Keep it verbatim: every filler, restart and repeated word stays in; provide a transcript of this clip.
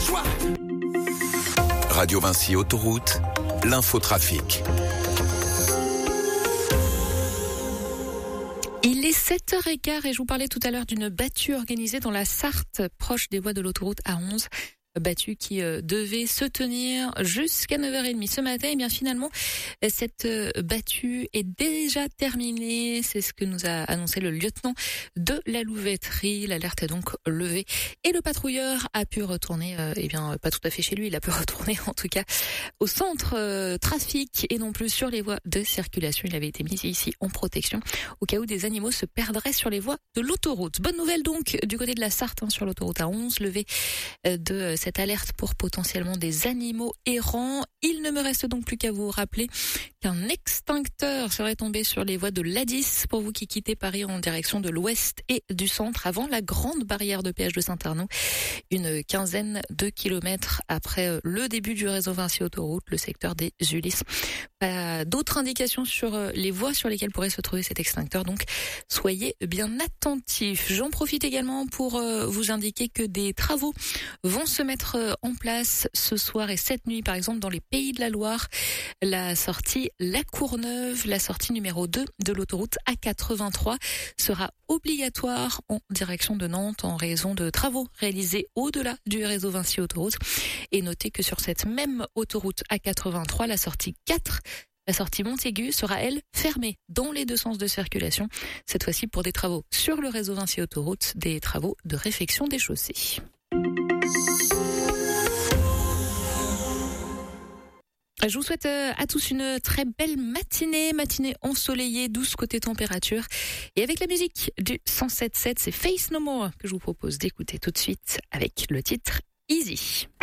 joie. Radio Vinci Autoroute, l'infotrafic. Il est sept heures quinze et je vous parlais tout à l'heure d'une battue organisée dans la Sarthe, proche des voies de l'autoroute A onze. Battue qui euh, devait se tenir jusqu'à neuf heures trente ce matin. Et bien finalement, cette euh, battue est déjà terminée. C'est ce que nous a annoncé le lieutenant de la Louveterie. L'alerte est donc levée. Et le patrouilleur a pu retourner, euh, eh bien pas tout à fait chez lui, il a pu retourner en tout cas au centre euh, trafic et non plus sur les voies de circulation. Il avait été mis ici en protection au cas où des animaux se perdraient sur les voies de l'autoroute. Bonne nouvelle donc du côté de la Sarthe, hein, sur l'autoroute A onze, levée euh, de cette alerte pour potentiellement des animaux errants. Il ne me reste donc plus qu'à vous rappeler qu'un extincteur serait tombé sur les voies de l'A dix pour vous qui quittez Paris en direction de l'ouest et du centre avant la grande barrière de péage de Saint-Arnaud. Une quinzaine de kilomètres après le début du réseau Vinci Autoroute, le secteur des Ulysses. Pas d'autres indications sur les voies sur lesquelles pourrait se trouver cet extincteur, donc soyez bien attentifs. J'en profite également pour vous indiquer que des travaux vont se mettre en place ce soir et cette nuit, par exemple dans les Pays de la Loire. La sortie La Courneuve, la sortie numéro deux de l'autoroute A quatre-vingt-trois sera obligatoire en direction de Nantes en raison de travaux réalisés au-delà du réseau Vinci Autoroute. Et notez que sur cette même autoroute A quatre-vingt-trois, la sortie quatre, la sortie Montaigu sera, elle, fermée dans les deux sens de circulation. Cette fois-ci pour des travaux sur le réseau Vinci Autoroute, des travaux de réfection des chaussées. Je vous souhaite à tous une très belle matinée, matinée ensoleillée, douce côté température. Et avec la musique du cent sept virgule sept, c'est Face No More que je vous propose d'écouter tout de suite avec le titre Easy.